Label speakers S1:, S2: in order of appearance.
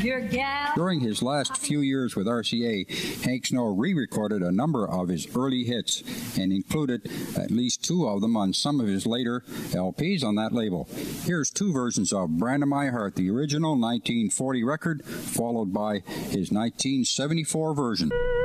S1: your gal.
S2: During his last few years with RCA, Hank Snow re-recorded a number of his early hits and included at least two of them on some of his later LPs on that label. Here's two versions of Brand of My Heart, the original 1940 record, followed by his 1974 version.